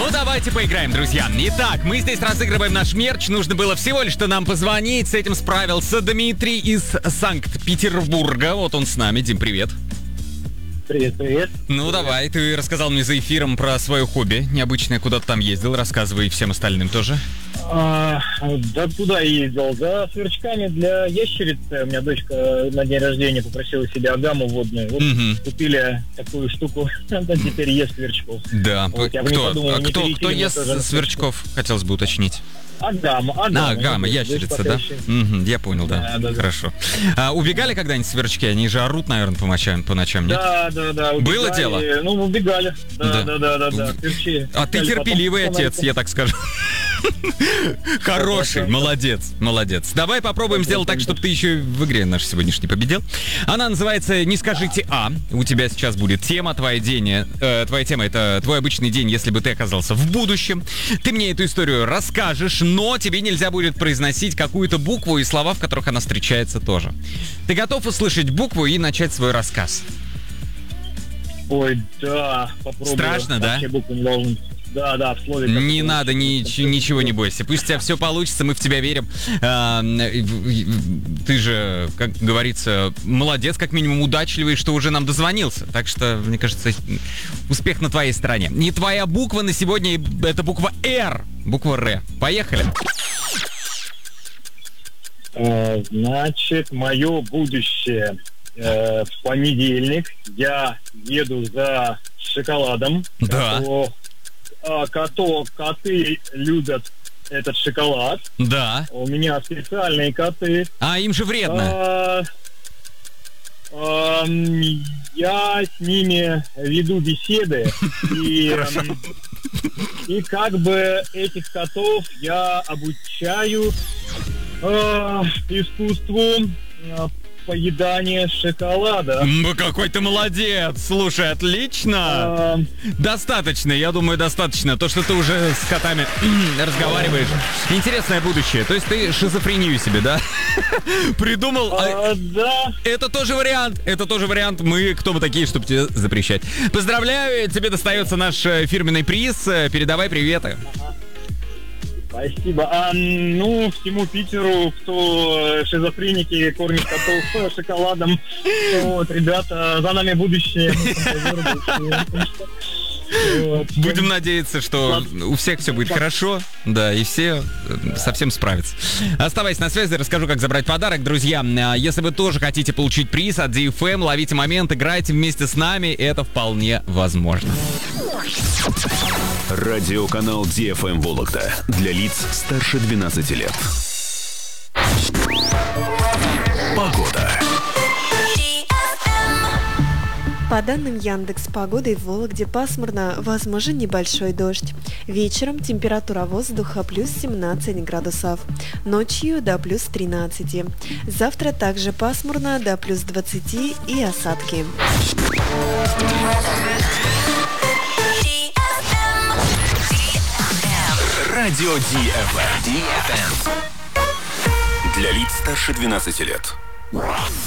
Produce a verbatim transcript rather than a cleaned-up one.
Ну, давайте поиграем, друзья. Итак, мы здесь разыгрываем наш мерч. Нужно было всего лишь что нам позвонить. С этим справился Дмитрий из Санкт-Петербурга. Вот он с нами. Дим, привет. Привет, привет. Ну, давай, ты рассказал мне за эфиром про свое хобби. Необычное, куда ты там ездил. Рассказывай всем остальным тоже. А, да туда ездил. За сверчками для ящерицы. У меня дочка на день рождения попросила себе агаму водную. Вот Угу. купили такую штуку. Она теперь ест сверчков. Да. Вот, я бы кто не подумал, а не кто, перейти кто ли мне ест тоже на сверчков? Хотелось бы уточнить. Агама, агама. А, гамма, ящерица, да? Угу, я понял, да. Да, да, да. Хорошо. А, убегали когда-нибудь сверчки? Они же орут, наверное, по ночам, по ночам, нет? Да, да, да. Убегали. Было дело? Ну, убегали. Да, Да. да, да, да, да. Сверчи. А ты Потом терпеливый становится- отец, я так скажу. Хороший, молодец, молодец. Давай попробуем сделать так, чтобы ты еще в игре наш сегодняшний победил. Она называется «Не скажите А». У тебя сейчас будет тема, твоя день, э, твоя тема — это твой обычный день, если бы ты оказался в будущем. Ты мне эту историю расскажешь, но тебе нельзя будет произносить какую-то букву и слова, в которых она встречается тоже. Ты готов услышать букву и начать свой рассказ? Ой, да, попробую. Страшно, да? Вообще букву не должен. Да, да, в слове. как Не это надо, получится. ни- ничего не бойся. Пусть у тебя все получится, мы в тебя верим. А, Ты же, как говорится, молодец, как минимум удачливый, что уже нам дозвонился. Так что, мне кажется, успех на твоей стороне. Не твоя буква на сегодня, это буква Р. Буква Р. Поехали. Э, Значит, мое будущее. Э, В понедельник я еду за шоколадом. Да. Кото, а, кото- коты любят этот шоколад. Да. У меня специальные коты. А им же вредно. А, ам, Я с ними веду беседы. И, ам, и как бы этих котов я обучаю а, искусству а, поедания шоколада. Ну, какой ты молодец. Слушай, отлично. А, Достаточно, я думаю, достаточно. То, что ты уже с котами разговариваешь. Интересное будущее. То есть ты шизофрению себе, да? Придумал. а- а, Да. Это тоже вариант. Это тоже вариант. Мы кто мы такие, чтобы тебе запрещать. Поздравляю, тебе достается наш э, фирменный приз. Э, Передавай приветы. Спасибо. А, ну, всему Питеру, кто шизофреники, кормит котов шоколадом. Вот, ребята, за нами будущее. Вот. Будем надеяться, что у всех все будет хорошо. Да, и все э, совсем справятся. Оставайся на связи, расскажу, как забрать подарок. Друзья, э, если вы тоже хотите получить приз от ди эф эм, ловите момент, играйте вместе с нами. Это вполне возможно. Радиоканал ди эф эм Вологда для лиц старше двенадцати лет. Погода. По данным Яндекс.Погоды, в Вологде пасмурно, возможен небольшой дождь. Вечером температура воздуха плюс семнадцать градусов, ночью до плюс тринадцать. Завтра также пасмурно, до плюс двадцать и осадки. Радио ди эф эм. Для лиц старше двенадцати лет.